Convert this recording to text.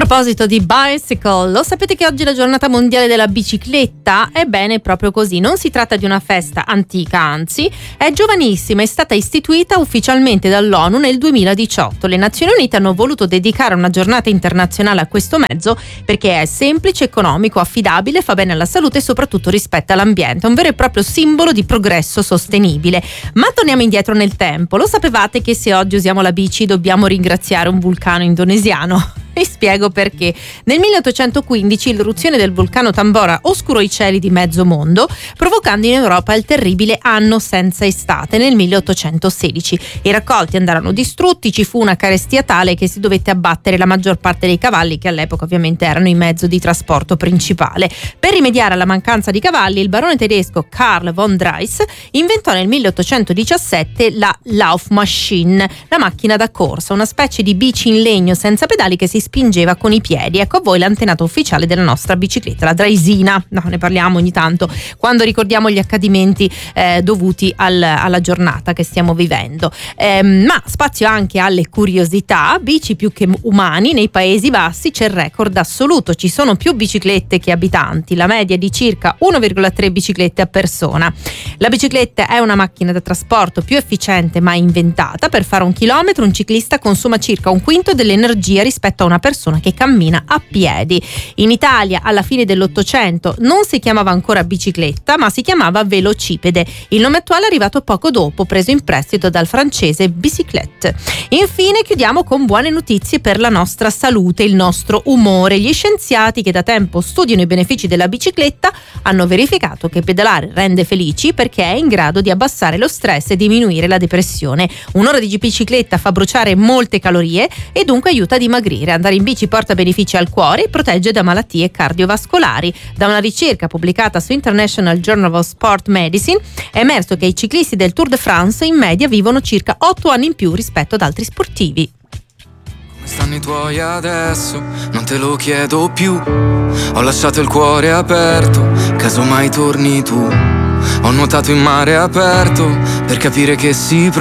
proposito di bicycle, lo sapete che oggi è la giornata mondiale della bicicletta? Ebbene, proprio così, non si tratta di una festa antica, anzi, è giovanissima, è stata istituita ufficialmente dall'ONU nel 2018. Le Nazioni Unite hanno voluto dedicare una giornata internazionale a questo mezzo perché è semplice, economico, affidabile, fa bene alla salute e soprattutto rispetta l'ambiente, è un vero e proprio simbolo di progresso sostenibile. Ma torniamo indietro nel tempo, lo sapevate che se oggi usiamo la bici dobbiamo ringraziare un vulcano indonesiano? Vi spiego perché. Nel 1815 l'eruzione del vulcano Tambora oscurò i cieli di mezzo mondo, provocando in Europa il terribile anno senza estate nel 1816. I raccolti andarono distrutti, ci fu una carestia tale che si dovette abbattere la maggior parte dei cavalli, che all'epoca ovviamente erano il mezzo di trasporto principale. Per rimediare alla mancanza di cavalli, il barone tedesco Karl von Drais inventò nel 1817 la Laufmaschine, la macchina da corsa, una specie di bici in legno senza pedali che si spingeva con i piedi. Ecco a voi l'antenato ufficiale della nostra bicicletta, la Draisina. No, ne parliamo ogni tanto quando ricordiamo gli accadimenti dovuti alla giornata che stiamo vivendo. Ma spazio anche alle curiosità. Bici più che umani, nei Paesi Bassi c'è il record assoluto, ci sono più biciclette che abitanti, la media è di circa 1,3 biciclette a persona. La bicicletta è una macchina da trasporto più efficiente mai inventata. Per fare 1 chilometro un ciclista consuma circa 1/5 dell'energia rispetto a una persona che cammina a piedi. In Italia alla fine dell'Ottocento non si chiamava ancora bicicletta, ma si chiamava velocipede. Il nome attuale è arrivato poco dopo, preso in prestito dal francese bicyclette. Infine chiudiamo con buone notizie per la nostra salute, il nostro umore. Gli scienziati che da tempo studiano i benefici della bicicletta hanno verificato che pedalare rende felici perché è in grado di abbassare lo stress e diminuire la depressione. Un'ora di bicicletta fa bruciare molte calorie e dunque aiuta a dimagrire. Andare in bici porta benefici al cuore e protegge da malattie cardiovascolari. Da una ricerca pubblicata su International Journal of Sport Medicine è emerso che i ciclisti del Tour de France in media vivono circa 8 anni in più rispetto ad altri sportivi. Come stanno i tuoi adesso? Non te lo chiedo più. Ho lasciato il cuore aperto, casomai torni tu. Ho nuotato in mare aperto per capire che si